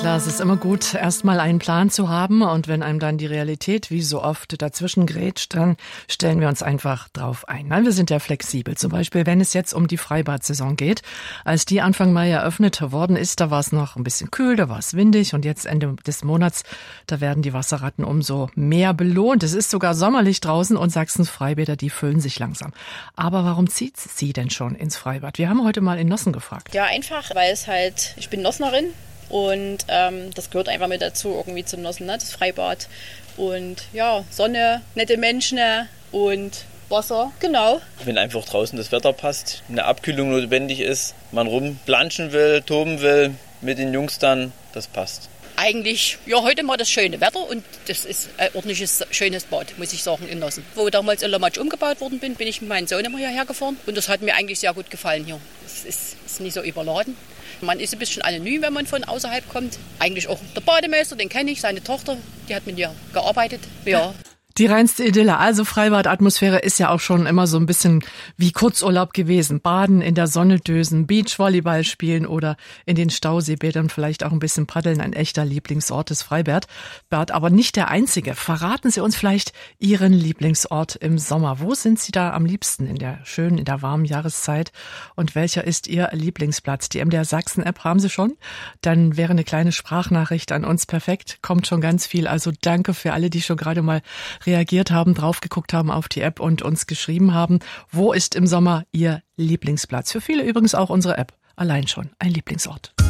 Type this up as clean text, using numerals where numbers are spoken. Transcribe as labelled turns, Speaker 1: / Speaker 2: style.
Speaker 1: klar, es ist immer gut, erstmal einen Plan zu haben, und wenn einem dann die Realität wie so oft dazwischen grätscht, dann stellen wir uns einfach drauf ein. Nein, wir sind ja flexibel. Zum Beispiel, wenn es jetzt um die Freibad-Saison geht. Als die Anfang Mai eröffnet worden ist, da war es noch ein bisschen kühl, da war es windig, und jetzt Ende des Monats, da werden die Wasserratten umso mehr belohnt. Es ist sogar sommerlich draußen, und Sachsens Freibäder, die füllen sich langsam. Aber warum zieht sie denn schon ins Freibad? Wir haben heute mal in Nossen gefragt.
Speaker 2: Ja, einfach, weil es halt, ich bin Nossnerin. Und das gehört einfach mit dazu, irgendwie zum Nossen, ne? Das Freibad. Und ja, Sonne, nette Menschen und Wasser, genau.
Speaker 3: Wenn einfach draußen das Wetter passt, eine Abkühlung notwendig ist, man rumplanschen will, toben will, mit den Jungs dann, das passt.
Speaker 4: Eigentlich, ja, heute mal das schöne Wetter, und das ist ein ordentliches, schönes Bad, muss ich sagen, in Nossen. Wo damals in Lommatsch umgebaut worden bin ich mit meinem Sohn immer hierher gefahren, und das hat mir eigentlich sehr gut gefallen hier. Es ist nicht so überladen. Man ist ein bisschen anonym, wenn man von außerhalb kommt. Eigentlich auch der Bademeister, den kenne ich, seine Tochter, die hat mit mir gearbeitet. Ja.
Speaker 1: Die reinste Idylle, also Freibad-Atmosphäre, ist ja auch schon immer so ein bisschen wie Kurzurlaub gewesen. Baden, in der Sonne dösen, Beachvolleyball spielen oder in den Stauseebädern vielleicht auch ein bisschen paddeln. Ein echter Lieblingsort des Freibad. Aber nicht der einzige. Verraten Sie uns vielleicht Ihren Lieblingsort im Sommer. Wo sind Sie da am liebsten in der schönen, in der warmen Jahreszeit? Und welcher ist Ihr Lieblingsplatz? Die MDR Sachsen-App haben Sie schon? Dann wäre eine kleine Sprachnachricht an uns perfekt. Kommt schon ganz viel. Also danke für alle, die schon gerade mal reagiert haben, draufgeguckt haben auf die App und uns geschrieben haben. Wo ist im Sommer Ihr Lieblingsplatz? Für viele übrigens auch unsere App. Allein schon ein Lieblingsort.